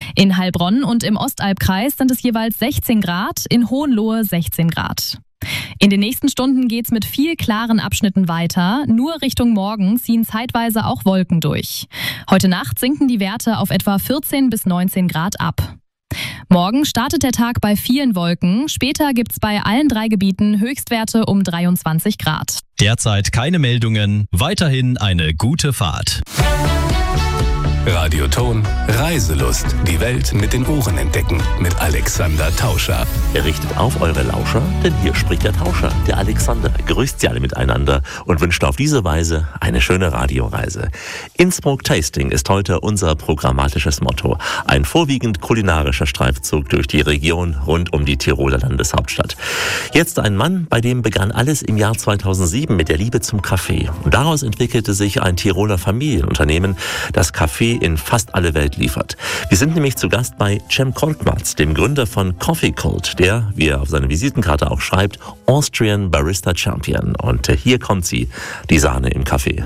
In Heilbronn und im Ostalbkreis sind es jeweils 16 Grad, in Hohenlohe 16 Grad. In den nächsten Stunden geht's mit viel klaren Abschnitten weiter. Nur Richtung Morgen ziehen zeitweise auch Wolken durch. Heute Nacht sinken die Werte auf etwa 14 bis 19 Grad ab. Morgen startet der Tag bei vielen Wolken. Später gibt's bei allen 3 Gebieten Höchstwerte um 23 Grad. Derzeit keine Meldungen. Weiterhin eine gute Fahrt. Radioton Reiselust. Die Welt mit den Ohren entdecken. Mit Alexander Tauscher. Er richtet auf eure Lauscher, denn hier spricht der Tauscher, der Alexander. Grüßt sie alle miteinander und wünscht auf diese Weise eine schöne Radioreise. Innsbruck Tasting ist heute unser programmatisches Motto. Ein vorwiegend kulinarischer Streifzug durch die Region rund um die Tiroler Landeshauptstadt. Jetzt ein Mann, bei dem begann alles im Jahr 2007 mit der Liebe zum Kaffee. Und daraus entwickelte sich ein Tiroler Familienunternehmen, das Kaffee in fast alle Welt liefert. Wir sind nämlich zu Gast bei Cem Korkmaz, dem Gründer von Coffee Cult, der, wie er auf seiner Visitenkarte auch schreibt, Austrian Barista Champion. Und hier kommt sie, die Sahne im Kaffee.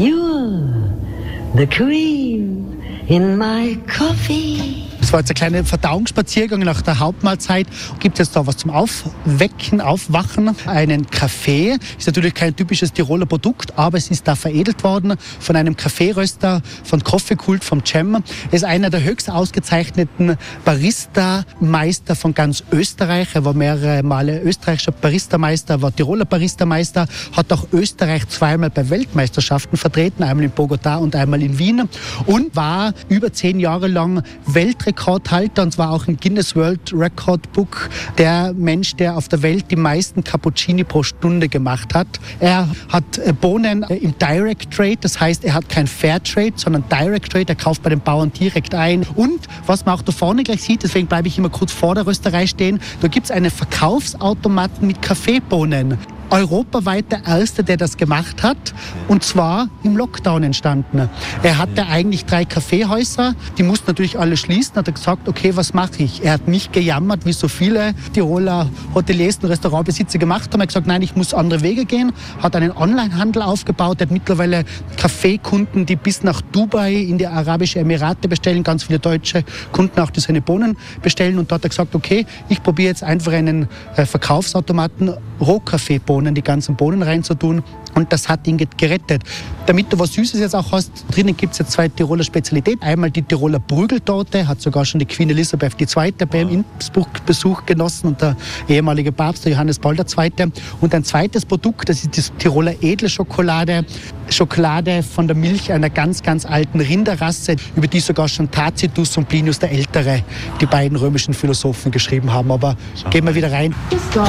You're the cream in my coffee. Das war jetzt ein kleiner Verdauungsspaziergang nach der Hauptmahlzeit. Gibt es da was zum Aufwecken, Aufwachen? Einen Kaffee. Ist natürlich kein typisches Tiroler Produkt, aber es ist da veredelt worden von einem Kaffeeröster, von Coffee Cult, vom Cem. Er ist einer der höchst ausgezeichneten Barista-Meister von ganz Österreich. Er war mehrere Male österreichischer Baristameister, war Tiroler Baristameister, hat auch Österreich 2-mal bei Weltmeisterschaften vertreten, einmal in Bogotá und einmal in Wien und war über 10 Jahre lang Weltrekordhalter, und zwar auch im Guinness World Record Book der Mensch, der auf der Welt die meisten Cappuccini pro Stunde gemacht hat. Er hat Bohnen im Direct Trade, das heißt, er hat kein Fair Trade, sondern Direct Trade, er kauft bei den Bauern direkt ein. Und was man auch da vorne gleich sieht, deswegen bleibe ich immer kurz vor der Rösterei stehen, da gibt es einen Verkaufsautomaten mit Kaffeebohnen. Europaweit der Erste, der das gemacht hat, und zwar im Lockdown entstanden. Er hatte eigentlich 3 Kaffeehäuser, die mussten natürlich alle schließen, hat er gesagt, okay, was mache ich? Er hat nicht gejammert, wie so viele Tiroler Hoteliers und Restaurantbesitzer gemacht haben. Er hat gesagt, nein, ich muss andere Wege gehen, hat einen Onlinehandel aufgebaut, er hat mittlerweile Kaffeekunden, die bis nach Dubai in die Arabischen Emirate bestellen, ganz viele deutsche Kunden auch, die seine Bohnen bestellen, und da hat er gesagt, okay, ich probiere jetzt einfach einen Verkaufsautomaten, Rohkaffeebohnen, die ganzen Bohnen reinzutun, und das hat ihn gerettet. Damit du was Süßes jetzt auch hast, drinnen gibt es jetzt 2 Tiroler Spezialitäten. Einmal die Tiroler Prügeltorte, hat sogar schon die Queen Elizabeth II. Beim Innsbruck-Besuch genossen und der ehemalige Papst, der Johannes Paul II. Und ein zweites Produkt, das ist die Tiroler Edelschokolade. Schokolade von der Milch einer ganz, ganz alten Rinderrasse, über die sogar schon Tacitus und Plinius der Ältere, die beiden römischen Philosophen, geschrieben haben. Aber gehen wir wieder rein.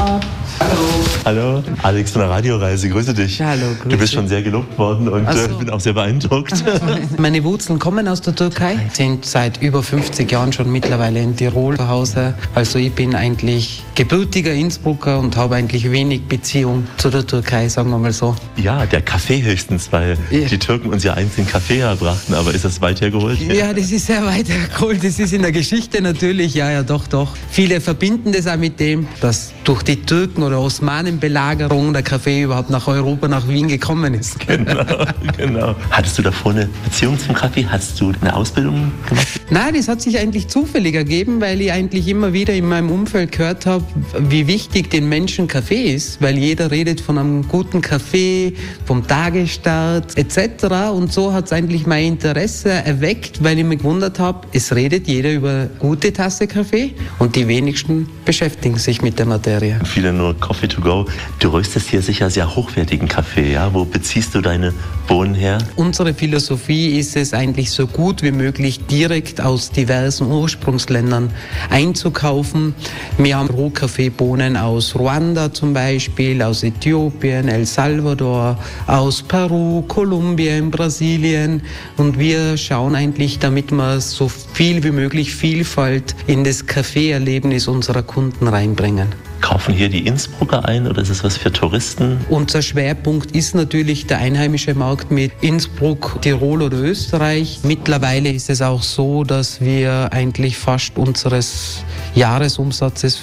Hallo, Alex von der Radioreise, grüße dich. Hallo, grüße. Du bist schon sehr gelobt worden und ich bin auch sehr beeindruckt. Meine Wurzeln kommen aus der Türkei, sind seit über 50 Jahren schon mittlerweile in Tirol zu Hause. Also ich bin eigentlich gebürtiger Innsbrucker und habe eigentlich wenig Beziehung zu der Türkei, sagen wir mal so. Ja, der Kaffee höchstens, weil die Türken uns ja einst den Kaffee herbrachten, aber ist das weit hergeholt? Ja, das ist sehr weit hergeholt. Das ist in der Geschichte natürlich, ja, doch. Viele verbinden das auch mit dem, dass durch die Türken- oder Osmanenbelagerung der Kaffee überhaupt nach Europa, nach Wien gekommen ist. Genau. Hattest du davor eine Beziehung zum Kaffee? Hast du eine Ausbildung gemacht? Nein, das hat sich eigentlich zufällig ergeben, weil ich eigentlich immer wieder in meinem Umfeld gehört habe, wie wichtig den Menschen Kaffee ist, weil jeder redet von einem guten Kaffee, vom Tagesstart etc. Und so hat es eigentlich mein Interesse erweckt, weil ich mich gewundert habe, es redet jeder über gute Tasse Kaffee und die wenigsten beschäftigen sich mit der Materie. Viele nur Coffee to go. Du röstest hier sicher sehr hochwertigen Kaffee, ja? Wo beziehst du deine Bohnen her? Unsere Philosophie ist es eigentlich so gut wie möglich direkt aus diversen Ursprungsländern einzukaufen. Wir haben Rohkaffeebohnen aus Ruanda zum Beispiel, aus Äthiopien, El Salvador, aus Peru, Kolumbien, Brasilien, und wir schauen eigentlich, damit wir so viel wie möglich Vielfalt in das Kaffeeerlebnis unserer Kunden reinbringen. Kaufen hier die Innsbrucker ein oder ist es was für Touristen? Unser Schwerpunkt ist natürlich der einheimische Markt mit Innsbruck, Tirol oder Österreich. Mittlerweile ist es auch so, dass wir eigentlich fast unseres Jahresumsatzes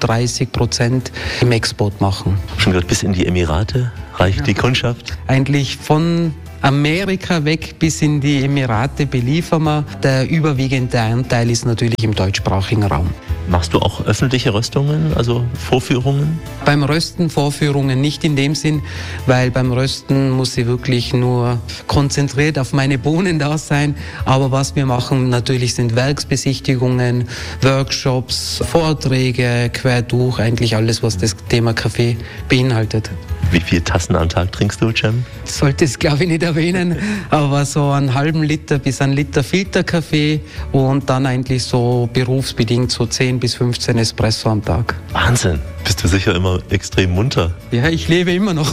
35% im Export machen. Schon gehört, bis in die Emirate reicht die Kundschaft? Eigentlich von Amerika weg bis in die Emirate beliefern wir. Der überwiegende Anteil ist natürlich im deutschsprachigen Raum. Machst du auch öffentliche Röstungen, also Vorführungen? Beim Rösten Vorführungen nicht in dem Sinn, weil beim Rösten muss ich wirklich nur konzentriert auf meine Bohnen da sein. Aber was wir machen natürlich sind Werksbesichtigungen, Workshops, Vorträge, quer durch, eigentlich alles, was das Thema Kaffee beinhaltet. Wie viele Tassen am Tag trinkst du, Cem? Ich sollte es, glaube ich, nicht erwähnen, aber so einen halben Liter bis 1 Liter Filterkaffee und dann eigentlich so berufsbedingt so 10 bis 15 Espresso am Tag. Wahnsinn, bist du sicher immer extrem munter? Ja, ich lebe immer noch.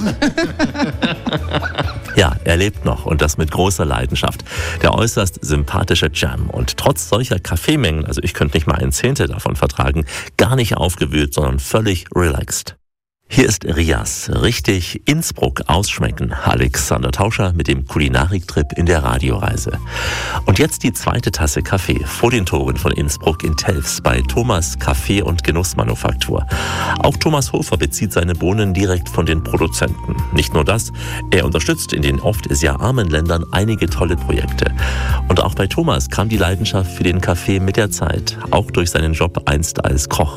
Ja, er lebt noch und das mit großer Leidenschaft. Der äußerst sympathische Cem und trotz solcher Kaffeemengen, also ich könnte nicht mal 1/10 davon vertragen, gar nicht aufgewühlt, sondern völlig relaxed. Hier ist Rias, richtig Innsbruck ausschmecken. Alexander Tauscher mit dem Kulinariktrip in der Radioreise. Und jetzt die zweite Tasse Kaffee vor den Toren von Innsbruck in Telfs bei Thomas Kaffee- und Genussmanufaktur. Auch Thomas Hofer bezieht seine Bohnen direkt von den Produzenten. Nicht nur das, er unterstützt in den oft sehr armen Ländern einige tolle Projekte. Und auch bei Thomas kam die Leidenschaft für den Kaffee mit der Zeit, auch durch seinen Job einst als Koch.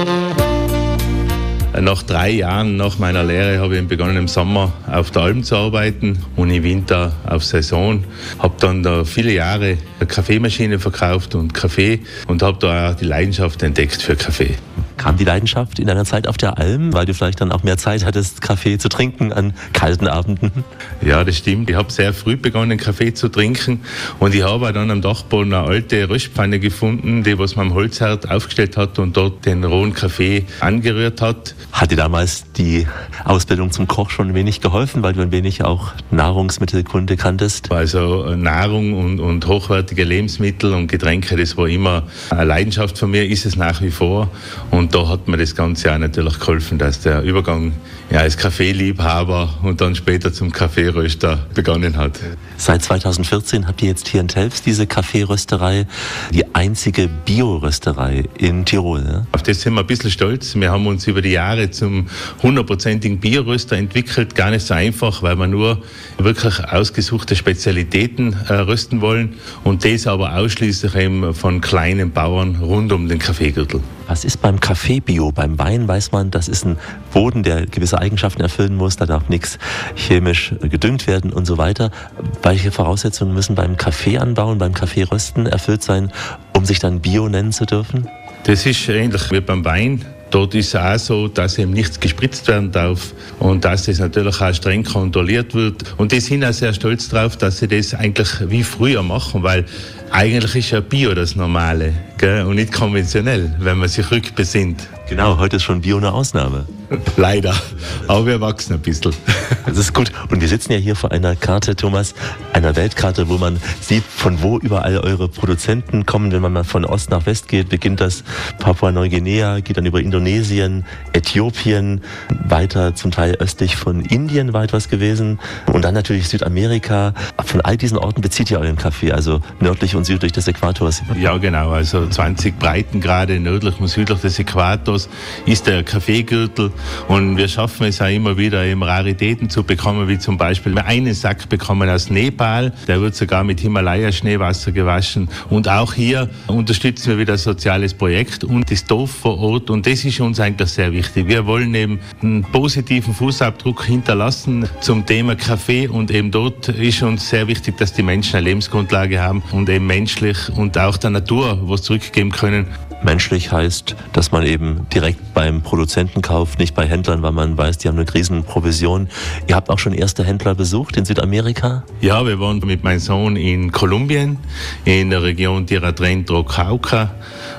Nach 3 Jahren nach meiner Lehre habe ich begonnen, im Sommer auf der Alm zu arbeiten und im Winter auf Saison. Habe dann da viele Jahre eine Kaffeemaschine verkauft und Kaffee und habe da auch die Leidenschaft entdeckt für Kaffee. Kam die Leidenschaft in deiner Zeit auf der Alm, weil du vielleicht dann auch mehr Zeit hattest, Kaffee zu trinken an kalten Abenden? Ja, das stimmt. Ich habe sehr früh begonnen, Kaffee zu trinken und ich habe dann am Dachboden eine alte Röstpfanne gefunden, die was man am Holzherd aufgestellt hat und dort den rohen Kaffee angerührt hat. Hat dir damals die Ausbildung zum Koch schon ein wenig geholfen, weil du ein wenig auch Nahrungsmittelkunde kanntest? Also Nahrung und hochwertige Lebensmittel und Getränke, das war immer eine Leidenschaft von mir, ist es nach wie vor. Und da hat mir das Ganze auch natürlich geholfen, dass der Übergang als Kaffeeliebhaber und dann später zum Kaffeeröster begonnen hat. Seit 2014 habt ihr jetzt hier in Telfs diese Kaffeerösterei, die einzige Biorösterei in Tirol. Ne? Auf das sind wir ein bisschen stolz. Wir haben uns über die Jahre zum 100%igen Bioröster entwickelt. Gar nicht so einfach, weil wir nur wirklich ausgesuchte Spezialitäten rösten wollen und das aber ausschließlich eben von kleinen Bauern rund um den Kaffeegürtel. Was ist beim Kaffee Bio? Beim Wein weiß man, das ist ein Boden, der gewisse Eigenschaften erfüllen muss. Da darf nichts chemisch gedüngt werden und so weiter. Welche Voraussetzungen müssen beim Kaffeeanbauen, beim Kaffeerösten erfüllt sein, um sich dann Bio nennen zu dürfen? Das ist ähnlich wie beim Wein. Dort ist es auch so, dass eben nichts gespritzt werden darf und dass das natürlich auch streng kontrolliert wird. Und die sind auch sehr stolz darauf, dass sie das eigentlich wie früher machen, weil eigentlich ist ja Bio das Normale, gell? Und nicht konventionell, wenn man sich rückbesinnt. Genau, heute ist schon Bio eine Ausnahme. Leider, aber wir wachsen ein bisschen. Das ist gut. Und wir sitzen ja hier vor einer Karte, Thomas, einer Weltkarte, wo man sieht, von wo überall eure Produzenten kommen. Wenn man mal von Ost nach West geht, beginnt das Papua-Neuguinea, geht dann über Indonesien, Äthiopien, weiter zum Teil östlich von Indien war etwas gewesen und dann natürlich Südamerika. Von all diesen Orten bezieht ihr euren Kaffee, also nördlich und südlich des Äquators. Ja, genau. Also 20 Breitengrade nördlich und südlich des Äquators ist der Kaffeegürtel. Und wir schaffen es auch immer wieder, eben Raritäten zu bekommen, wie zum Beispiel einen Sack bekommen aus Nepal. Der wird sogar mit Himalaya-Schneewasser gewaschen. Und auch hier unterstützen wir wieder ein soziales Projekt und das Dorf vor Ort. Und das ist uns eigentlich sehr wichtig. Wir wollen eben einen positiven Fußabdruck hinterlassen zum Thema Kaffee. Und eben dort ist uns sehr wichtig, dass die Menschen eine Lebensgrundlage haben und eben menschlich und auch der Natur was zurückgeben können. Menschlich heißt, dass man eben direkt beim Produzenten kauft, nicht bei Händlern, weil man weiß, die haben eine riesen Provision. Ihr habt auch schon erste Händler besucht in Südamerika? Ja, wir waren mit meinem Sohn in Kolumbien, in der Region Tierra Trento, Cauca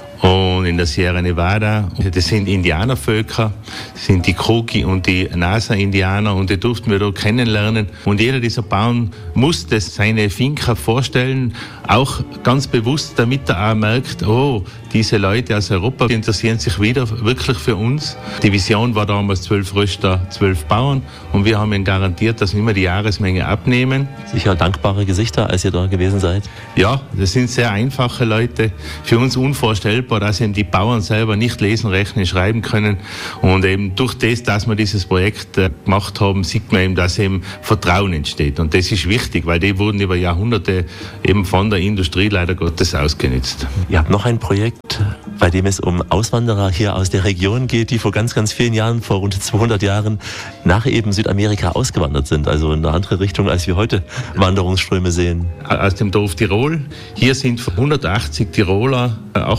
und in der Sierra Nevada. Das sind Indianervölker, das sind die Kogi und die Nasa-Indianer und die durften wir dort kennenlernen. Und jeder dieser Bauern musste seine Finca vorstellen, auch ganz bewusst, damit er auch merkt, oh, diese Leute aus Europa interessieren sich wieder wirklich für uns. Die Vision war damals 12 Röster, 12 Bauern und wir haben ihnen garantiert, dass wir immer die Jahresmenge abnehmen. Sicher dankbare Gesichter, als ihr da gewesen seid? Ja, das sind sehr einfache Leute, für uns unvorstellbar. unvorstellbar, dass eben die Bauern selber nicht lesen, rechnen, schreiben können. Und eben durch das, dass wir dieses Projekt gemacht haben, sieht man eben, dass eben Vertrauen entsteht. Und das ist wichtig, weil die wurden über Jahrhunderte eben von der Industrie leider Gottes ausgenutzt. Ihr habt noch ein Projekt, bei dem es um Auswanderer hier aus der Region geht, die vor ganz, ganz vielen Jahren, vor rund 200 Jahren, nach eben Südamerika ausgewandert sind. Also in eine andere Richtung, als wir heute Wanderungsströme sehen. Aus dem Dorf Tirol. Hier sind 180 Tiroler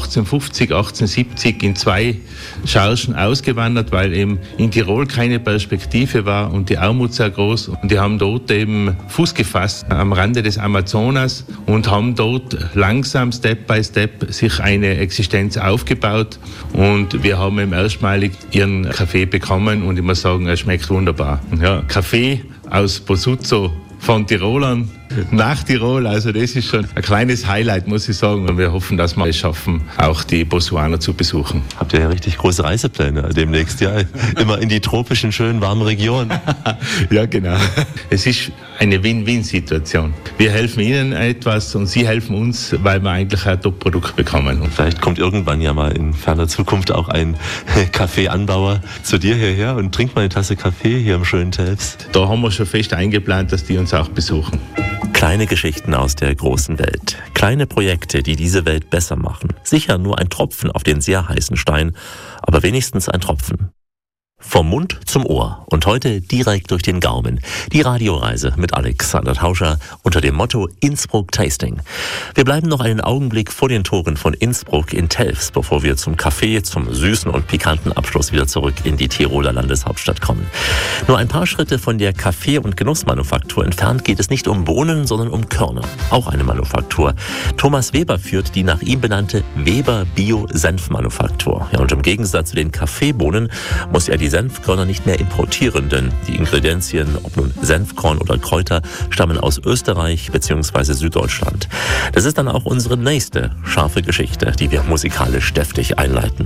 1850, 1870 in 2 Chargen ausgewandert, weil eben in Tirol keine Perspektive war und die Armut sehr groß. Und die haben dort eben Fuß gefasst am Rande des Amazonas und haben dort langsam, Step by Step, sich eine Existenz aufgebaut. Und wir haben eben erstmalig ihren Kaffee bekommen und ich muss sagen, er schmeckt wunderbar. Ja, Kaffee aus Bosuzzo von Tirolern nach Tirol, also das ist schon ein kleines Highlight, muss ich sagen. Und wir hoffen, dass wir es schaffen, auch die Botswana zu besuchen. Habt ihr ja richtig große Reisepläne demnächst, ja? Immer in die tropischen, schönen, warmen Regionen. Ja, genau. Es ist eine Win-Win-Situation. Wir helfen Ihnen etwas und Sie helfen uns, weil wir eigentlich ein Top-Produkt bekommen. Und vielleicht kommt irgendwann ja mal in ferner Zukunft auch ein Kaffeeanbauer zu dir hierher und trinkt mal eine Tasse Kaffee hier im schönen Telfs. Da haben wir schon fest eingeplant, dass die uns auch besuchen. Kleine Geschichten aus der großen Welt. Kleine Projekte, die diese Welt besser machen. Sicher nur ein Tropfen auf den sehr heißen Stein, aber wenigstens ein Tropfen. Vom Mund zum Ohr und heute direkt durch den Gaumen. Die Radioreise mit Alexander Tauscher unter dem Motto Innsbruck Tasting. Wir bleiben noch einen Augenblick vor den Toren von Innsbruck in Telfs, bevor wir zum Kaffee, zum süßen und pikanten Abschluss wieder zurück in die Tiroler Landeshauptstadt kommen. Nur ein paar Schritte von der Kaffee- und Genussmanufaktur entfernt geht es nicht um Bohnen, sondern um Körner. Auch eine Manufaktur. Thomas Weber führt die nach ihm benannte Weber Bio-Senfmanufaktur. Ja, und im Gegensatz zu den Kaffeebohnen muss er die Senfkörner nicht mehr importieren, denn die Ingredienzien, ob nun Senfkorn oder Kräuter, stammen aus Österreich bzw. Süddeutschland. Das ist dann auch unsere nächste scharfe Geschichte, die wir musikalisch deftig einleiten.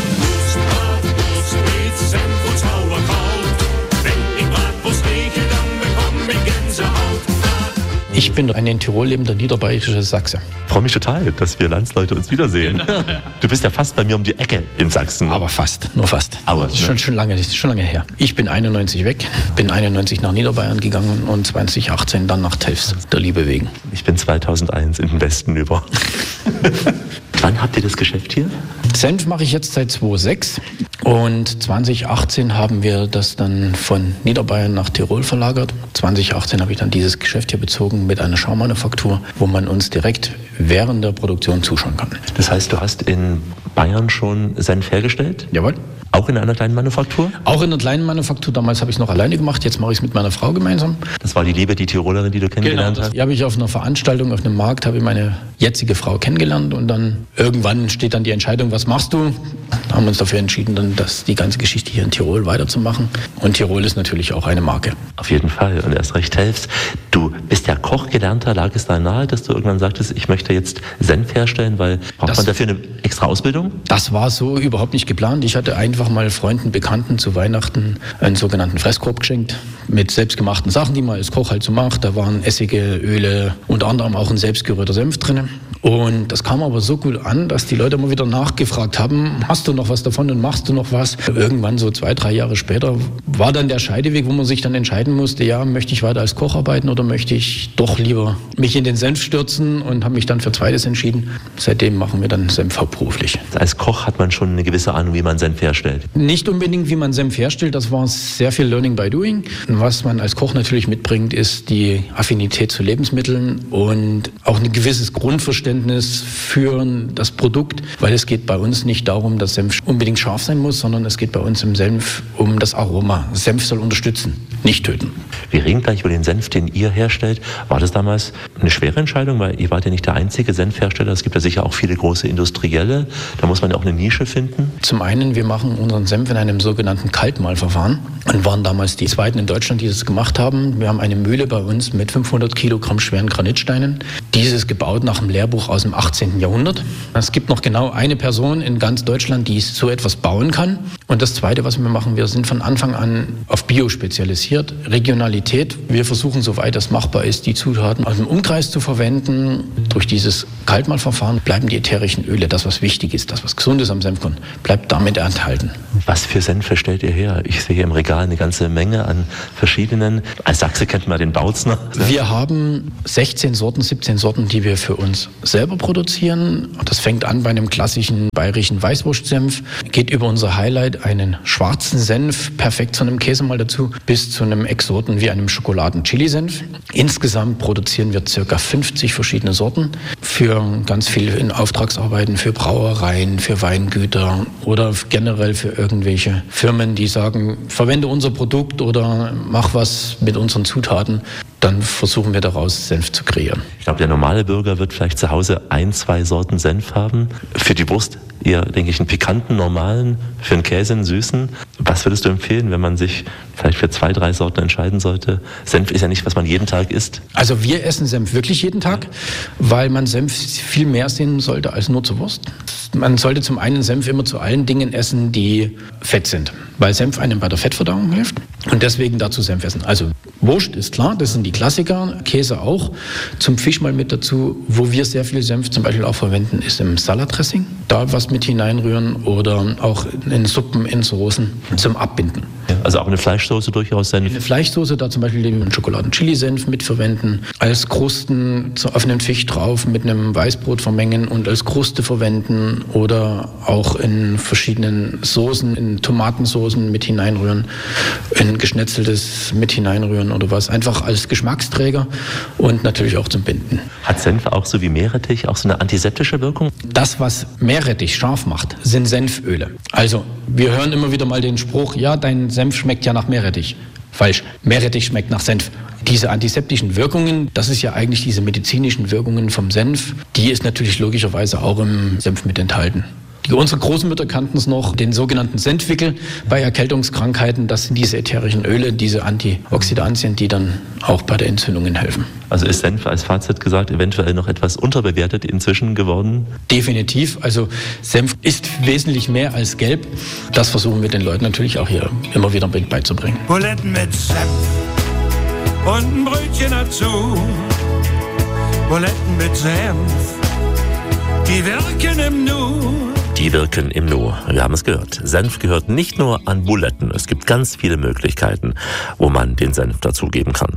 Ich bin ein in Tirol lebender niederbayerischer Sachse. Ich freue mich total, dass wir Landsleute uns wiedersehen. Du bist ja fast bei mir um die Ecke in Sachsen. Aber fast, nur fast. Aber das ist schon lange her. Ich bin 91 weg, bin 91 nach Niederbayern gegangen und 2018 dann nach Telfs, der Liebe wegen. Ich bin 2001 in den Westen über. Wann habt ihr das Geschäft hier? Senf mache ich jetzt seit 2006 und 2018 haben wir das dann von Niederbayern nach Tirol verlagert. 2018 habe ich dann dieses Geschäft hier bezogen mit einer Schaummanufaktur, wo man uns direkt während der Produktion zuschauen kann. Das heißt, du hast in Bayern schon Senf hergestellt? Jawohl. Auch in einer kleinen Manufaktur? Auch in einer kleinen Manufaktur. Damals habe ich es noch alleine gemacht, jetzt mache ich es mit meiner Frau gemeinsam. Das war die Liebe, die Tirolerin, die du kennengelernt hast? Die habe ich auf einer Veranstaltung, auf einem Markt, habe ich meine jetzige Frau kennengelernt und dann irgendwann steht dann die Entscheidung, was machst du? Da haben wir uns dafür entschieden, dann die ganze Geschichte hier in Tirol weiterzumachen. Und Tirol ist natürlich auch eine Marke. Auf jeden Fall und erst recht Telfs. Du bist ja Kochgelernter, lag es da nahe, dass du irgendwann sagtest, ich möchte jetzt Senf herstellen, weil braucht man dafür eine extra Ausbildung? Das war so überhaupt nicht geplant. Ich hatte einfach mal Freunden, Bekannten zu Weihnachten einen sogenannten Fresskorb geschenkt mit selbstgemachten Sachen, die man als Koch halt so macht. Da waren Essige, Öle, unter anderem auch ein selbstgerührter Senf drin. Und das kam aber so gut an, dass die Leute immer wieder nachgefragt haben, hast du noch was davon und machst du noch was? Irgendwann so 2-3 Jahre später war dann der Scheideweg, wo man sich dann entscheiden musste, ja, möchte ich weiter als Koch arbeiten oder möchte ich doch lieber mich in den Senf stürzen und habe mich dann für Zweites entschieden. Seitdem machen wir dann Senf hauptberuflich. Als Koch hat man schon eine gewisse Ahnung, wie man Senf herstellt. Nicht unbedingt, wie man Senf herstellt, das war sehr viel Learning by Doing. Was man als Koch natürlich mitbringt, ist die Affinität zu Lebensmitteln und auch ein gewisses Grundverständnis für das Produkt, weil es geht bei uns nicht darum, dass Senf unbedingt scharf sein muss, sondern es geht bei uns im Senf um das Aroma. Senf soll unterstützen, nicht töten. Wir reden gleich über den Senf, den ihr herstellt. War das damals eine schwere Entscheidung, weil ihr wart ja nicht der einzige Senfhersteller, es gibt ja sicher auch viele große Industrielle, da muss man ja auch eine Nische finden. Zum einen, wir machen unseren Senf in einem sogenannten Kaltmahlverfahren und waren damals die zweiten in Deutschland, die das gemacht haben. Wir haben eine Mühle bei uns mit 500 Kilogramm schweren Granitsteinen. Dieses gebaut nach einem Lehrbuch aus dem 18. Jahrhundert. Es gibt noch genau eine Person in ganz Deutschland, die so etwas bauen kann Und das Zweite, was wir machen, wir sind von Anfang an auf Bio spezialisiert. Regionalität. Wir versuchen, soweit es machbar ist, die Zutaten aus dem Umkreis zu verwenden. Durch dieses Kaltmalverfahren bleiben die ätherischen Öle, das was wichtig ist, das was gesund ist am Senfkorn, bleibt damit enthalten. Was für Senfe stellt ihr her? Ich sehe hier im Regal eine ganze Menge an verschiedenen. Als Sachse kennt man den Bautzner. Wir haben 16 Sorten, 17 Sorten, die wir für uns selber produzieren. Das fängt an bei einem klassischen bayerischen Weißwurstsenf, geht über unser Highlight, einen schwarzen Senf, perfekt zu einem Käse mal dazu, bis zu einem Exoten wie einem Schokoladen-Chili-Senf. Insgesamt produzieren wir ca. 50 verschiedene Sorten für ganz viel in Auftragsarbeiten, für Brauereien, für Weingüter oder generell für irgendwelche Firmen, die sagen, verwende unser Produkt oder mach was mit unseren Zutaten. Dann versuchen wir daraus Senf zu kreieren. Ich glaube, der normale Bürger wird vielleicht zu Hause 1, 2 Sorten Senf haben. Für die Wurst eher, denke ich, einen pikanten, normalen, für den Käse einen süßen. Was würdest du empfehlen, wenn man sich vielleicht für 2, 3 Sorten entscheiden sollte? Senf ist ja nicht, was man jeden Tag isst. Also wir essen Senf wirklich jeden Tag, weil man Senf viel mehr sehen sollte als nur zur Wurst. Man sollte zum einen Senf immer zu allen Dingen essen, die fett sind, weil Senf einem bei der Fettverdauung hilft und deswegen dazu Senf essen. Also Wurst ist klar, das sind die Klassiker, Käse auch. Zum Fisch mal mit dazu, wo wir sehr viel Senf zum Beispiel auch verwenden, ist im Salatdressing. Da was mit hineinrühren oder auch in Suppen, in Soßen zum Abbinden. Ja, also auch eine Fleischsoße durchaus Senf? Eine Fleischsoße, da zum Beispiel den Schokoladen-Chili-Senf mitverwenden, als Krusten auf einen Fisch drauf mit einem Weißbrot vermengen und als Kruste verwenden oder auch in verschiedenen Soßen, in Tomatensoßen mit hineinrühren, in Geschnetzeltes mit hineinrühren oder was, einfach als Geschmacksträger und natürlich auch zum Binden. Hat Senf auch so wie Meerrettich auch so eine antiseptische Wirkung? Das, was Meerrettich scharf macht, sind Senföle. Also wir hören immer wieder mal den Spruch, ja, dein Senf schmeckt ja nach Meerrettich. Falsch, Meerrettich schmeckt nach Senf. Diese antiseptischen Wirkungen, das ist ja eigentlich diese medizinischen Wirkungen vom Senf, die ist natürlich logischerweise auch im Senf mit enthalten. Unsere Großmütter kannten es noch, den sogenannten Senfwickel bei Erkältungskrankheiten. Das sind diese ätherischen Öle, diese Antioxidantien, die dann auch bei der Entzündungen helfen. Also ist Senf als Fazit gesagt eventuell noch etwas unterbewertet inzwischen geworden? Definitiv. Also Senf ist wesentlich mehr als Gelb. Das versuchen wir den Leuten natürlich auch hier immer wieder beizubringen. Buletten mit Senf und ein Brötchen dazu. Buletten mit Senf, die wirken im Nu. Die wirken im Nu. Wir haben es gehört. Senf gehört nicht nur an Buletten. Es gibt ganz viele Möglichkeiten, wo man den Senf dazugeben kann.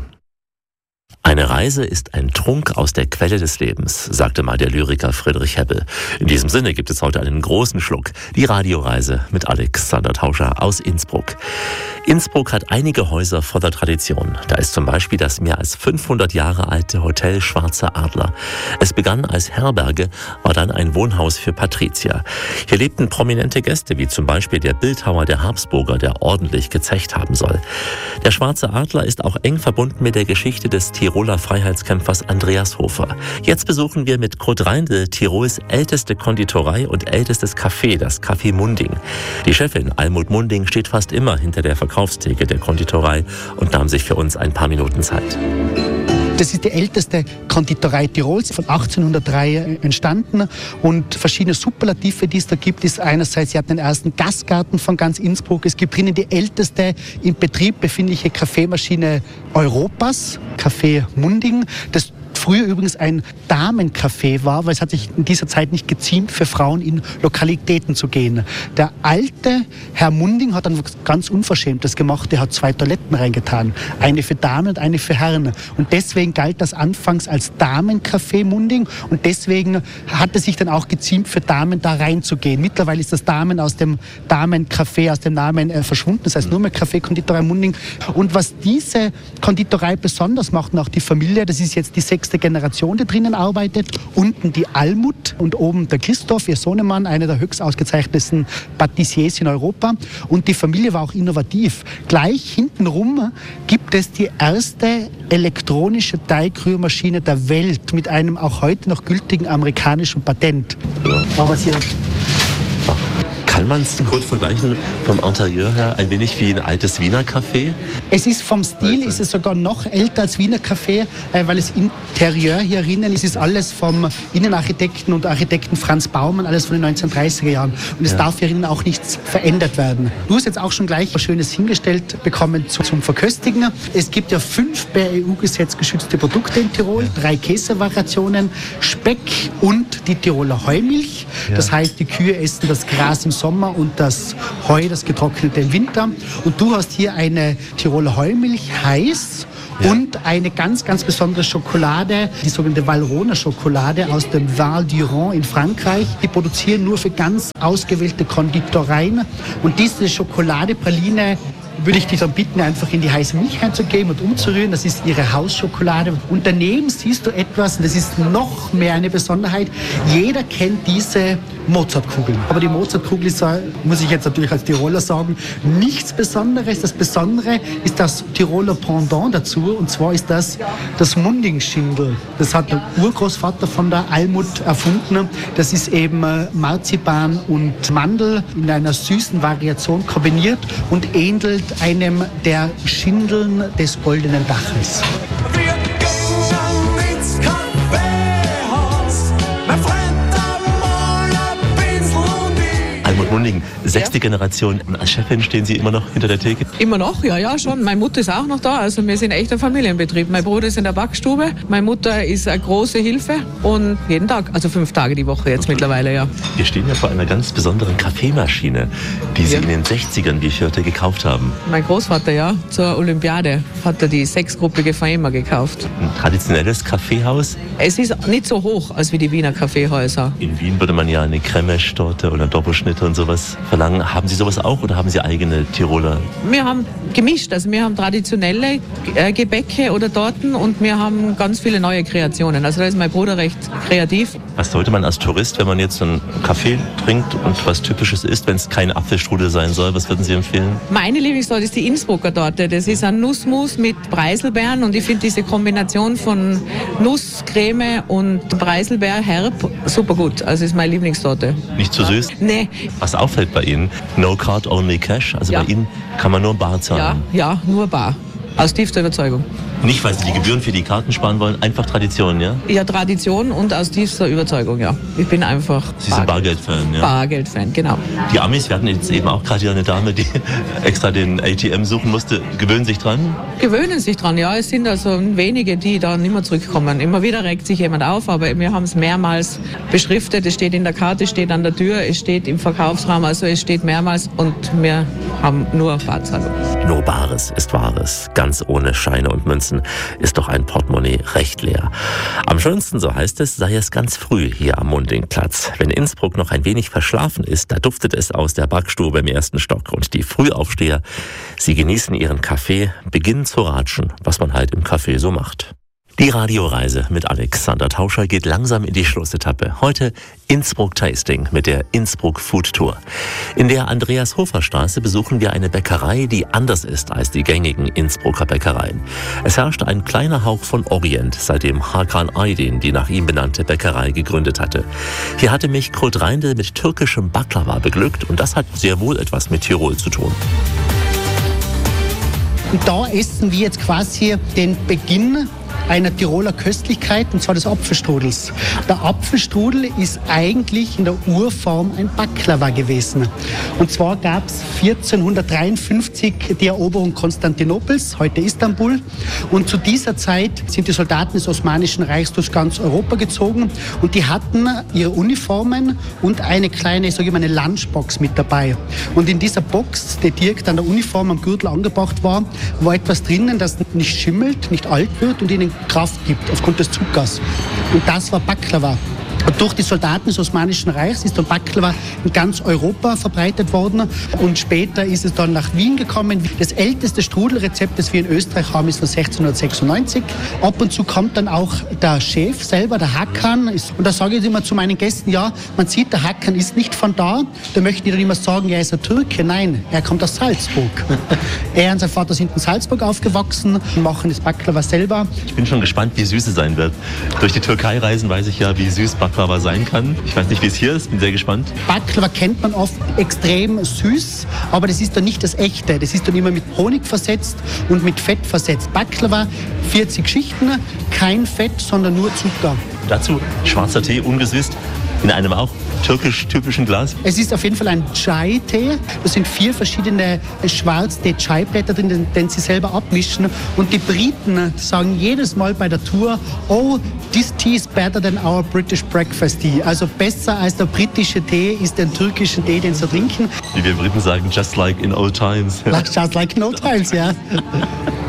Eine Reise ist ein Trunk aus der Quelle des Lebens, sagte mal der Lyriker Friedrich Hebbel. In diesem Sinne gibt es heute einen großen Schluck. Die Radioreise mit Alexander Tauscher aus Innsbruck. Innsbruck hat einige Häuser voller Tradition. Da ist zum Beispiel das mehr als 500 Jahre alte Hotel Schwarzer Adler. Es begann als Herberge, war dann ein Wohnhaus für Patrizier. Hier lebten prominente Gäste, wie zum Beispiel der Bildhauer der Habsburger, der ordentlich gezecht haben soll. Der Schwarze Adler ist auch eng verbunden mit der Geschichte des Tiroler Freiheitskämpfers Andreas Hofer. Jetzt besuchen wir mit Kurt Reindl Tirols älteste Konditorei und ältestes Café, das Café Munding. Die Chefin Almut Munding steht fast immer hinter der Verkaufstheke der Konditorei und nahm sich für uns ein paar Minuten Zeit. Das ist die älteste Konditorei Tirols, von 1803 entstanden. Und verschiedene Superlative, die es da gibt, ist einerseits, sie hat den ersten Gastgarten von ganz Innsbruck. Es gibt drinnen die älteste im Betrieb befindliche Kaffeemaschine Europas, Café Munding. Das früher übrigens ein Damencafé war, weil es hat sich in dieser Zeit nicht geziemt, für Frauen in Lokalitäten zu gehen. Der alte Herr Munding hat dann ganz Unverschämtes gemacht. Er hat 2 Toiletten reingetan. Eine für Damen und eine für Herren. Und deswegen galt das anfangs als Damencafé Munding. Und deswegen hat es sich dann auch geziemt, für Damen da reinzugehen. Mittlerweile ist das Damen aus dem Damencafé, aus dem Namen verschwunden. Das heißt nur mehr Café Konditorei Munding. Und was diese Konditorei besonders macht, und auch die Familie, das ist jetzt die 6. Generation, die drinnen arbeitet. Unten die Almut und oben der Christoph, ihr Sohnemann, einer der höchst ausgezeichnetsten Patissiers in Europa. Und die Familie war auch innovativ. Gleich hintenrum gibt es die erste elektronische Teigrührmaschine der Welt mit einem auch heute noch gültigen amerikanischen Patent. Kann Kann man es kurz vergleichen vom Interieur her ein wenig wie ein altes Wiener Café? Es ist vom Stil, ist es sogar noch älter als Wiener Café, weil das Interieur hier drinnen ist alles vom Innenarchitekten und Architekten Franz Baumann, alles von den 1930er Jahren. Und es darf hier drinnen auch nichts verändert werden. Du hast jetzt auch schon gleich was Schönes hingestellt bekommen zum Verköstigen. Es gibt ja 5 per EU-Gesetz geschützte Produkte in Tirol, 3 Käsevariationen, Speck und die Tiroler Heumilch. Das heißt, die Kühe essen das Gras im Sommer und das Heu, das getrocknete im Winter. Und du hast hier eine Tiroler Heumilch heiß und eine ganz, ganz besondere Schokolade, die sogenannte Valrhona Schokolade aus dem Val d'Iron in Frankreich. Die produzieren nur für ganz ausgewählte Konditoreien. Und diese Schokoladepraline würde ich dich dann bitten, einfach in die heiße Milch einzugeben und umzurühren. Das ist ihre Hausschokolade. Und daneben siehst du etwas, und das ist noch mehr eine Besonderheit. Jeder kennt diese Mozartkugeln. Aber die Mozartkugel ist, muss ich jetzt natürlich als Tiroler sagen, nichts Besonderes. Das Besondere ist das Tiroler Pendant dazu. Und zwar ist das Mundingschindel. Das hat der Urgroßvater von der Almut erfunden. Das ist eben Marzipan und Mandel in einer süßen Variation kombiniert und ähnelt einem der Schindeln des Goldenen Daches. Almut Munding, 6. Generation. Als Chefin stehen Sie immer noch hinter der Theke? Immer noch, ja schon. Meine Mutter ist auch noch da. Also wir sind echt ein Familienbetrieb. Mein Bruder ist in der Backstube. Meine Mutter ist eine große Hilfe. Und jeden Tag, also 5 Tage die Woche jetzt mittlerweile, ja. Wir stehen ja vor einer ganz besonderen Kaffeemaschine, die Sie in den 60ern, wie ich hörte, gekauft haben. Mein Großvater, ja, zur Olympiade hat er die 6-gruppige Faima gekauft. Ein traditionelles Kaffeehaus? Es ist nicht so hoch als wie die Wiener Kaffeehäuser. In Wien würde man ja eine Cremage-Torte oder Doppelschnitte und sowas verlangen. Haben Sie sowas auch oder haben Sie eigene Tiroler? Wir haben gemischt, also wir haben traditionelle Gebäcke oder Torten und wir haben ganz viele neue Kreationen. Also da ist mein Bruder recht kreativ. Was sollte man als Tourist, wenn man jetzt einen Kaffee trinkt und was Typisches isst, wenn es kein Apfelstrudel sein soll, was würden Sie empfehlen? Meine Lieblingstorte ist die Innsbrucker Torte. Das ist ein Nussmus mit Preiselbeeren und ich finde diese Kombination von Nuss, Creme und Preiselbeer herb super gut. Also ist meine Lieblingstorte. Nicht zu süß? Nee. Was auffällt bei Ihnen? No card, only cash. Also bei Ihnen kann man nur bar zahlen. Ja, nur bar. Aus tiefster Überzeugung. Nicht, weil Sie die Gebühren für die Karten sparen wollen, einfach Tradition, ja? Ja, Tradition und aus tiefster Überzeugung, ja. Ich bin einfach Sie sind Bargeld-Fan, ja? Bargeld-Fan, genau. Die Amis, wir hatten jetzt eben auch gerade hier eine Dame, die extra den ATM suchen musste, gewöhnen sich dran? Gewöhnen sich dran, ja. Es sind also wenige, die da nicht mehr zurückkommen. Immer wieder regt sich jemand auf, aber wir haben es mehrmals beschriftet. Es steht in der Karte, es steht an der Tür, es steht im Verkaufsraum, also es steht mehrmals und wir haben nur Barzahlung. Nur Bares ist Wahres. Ganz ohne Scheine und Münzen ist doch ein Portemonnaie recht leer. Am schönsten, so heißt es, sei es ganz früh hier am Mundingplatz. Wenn Innsbruck noch ein wenig verschlafen ist, da duftet es aus der Backstube im 1. Stock. Und die Frühaufsteher, sie genießen ihren Kaffee, beginnen zu ratschen, was man halt im Café so macht. Die Radioreise mit Alexander Tauscher geht langsam in die Schlussetappe. Heute Innsbruck Tasting mit der Innsbruck Food Tour. In der Andreas-Hofer-Straße besuchen wir eine Bäckerei, die anders ist als die gängigen Innsbrucker Bäckereien. Es herrscht ein kleiner Hauch von Orient, seitdem Hakan Aydin die nach ihm benannte Bäckerei gegründet hatte. Hier hatte mich Kurt Reindl mit türkischem Baklava beglückt und das hat sehr wohl etwas mit Tirol zu tun. Und da essen wir jetzt quasi den Beginn einer Tiroler Köstlichkeit, und zwar des Apfelstrudels. Der Apfelstrudel ist eigentlich in der Urform ein Baklava gewesen. Und zwar gab es 1453 die Eroberung Konstantinopels, heute Istanbul. Und zu dieser Zeit sind die Soldaten des Osmanischen Reichs durch ganz Europa gezogen und die hatten ihre Uniformen und eine kleine, ich sage mal, eine Lunchbox mit dabei. Und in dieser Box, die direkt an der Uniform am Gürtel angebracht war etwas drinnen, das nicht schimmelt, nicht alt wird und ihnen Kraft gibt aufgrund des Zuckers. Und das war Baklava. Und durch die Soldaten des Osmanischen Reichs ist dann Baklava in ganz Europa verbreitet worden. Und später ist es dann nach Wien gekommen. Das älteste Strudelrezept, das wir in Österreich haben, ist von 1696. Ab und zu kommt dann auch der Chef selber, der Hakan. Und da sage ich immer zu meinen Gästen, ja, man sieht, der Hakan ist nicht von da. Da möchten die dann immer sagen, er ist ein Türke. Nein, er kommt aus Salzburg. Er und sein Vater sind in Salzburg aufgewachsen und machen das Baklava selber. Ich bin schon gespannt, wie süß es sein wird. Durch die Türkei reisen weiß ich ja, wie süß Baklava Baklava sein kann. Ich weiß nicht, wie es hier ist, bin sehr gespannt. Baklava kennt man oft extrem süß, aber das ist dann nicht das Echte. Das ist dann immer mit Honig versetzt und mit Fett versetzt. Baklava, 40 Schichten, kein Fett, sondern nur Zucker. Dazu schwarzer Tee, ungesüßt, in einem auch türkisch-typischen Glas. Es ist auf jeden Fall ein Chai-Tee. Da sind 4 verschiedene Schwarztee-Chai-Blätter drin, den sie selber abmischen. Und die Briten sagen jedes Mal bei der Tour, oh, this tea is better than our British breakfast tea. Also besser als der britische Tee ist der türkische Tee, den sie trinken. Wie wir Briten sagen, just like in old times. Just like in old times, ja.